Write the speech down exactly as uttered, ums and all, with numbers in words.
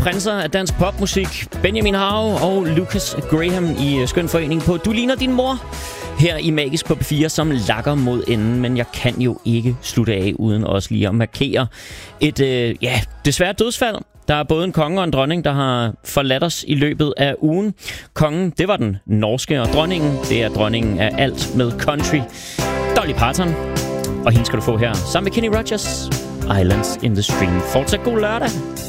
prinser af dansk popmusik, Benjamin Hav og Lucas Graham i skøn forening på Du ligner din mor her i Magisk på P fire, som lakker mod enden. Men jeg kan jo ikke slutte af uden også lige at markere et øh, ja, desværre dødsfald. Der er både en konge og en dronning, der har forladt os i løbet af ugen. Kongen, det var den norske, og dronningen, det er dronningen af alt med country, Dolly Parton. Og hende skal du få her sammen med Kenny Rogers, Islands in the Stream. Fortsat god lørdag.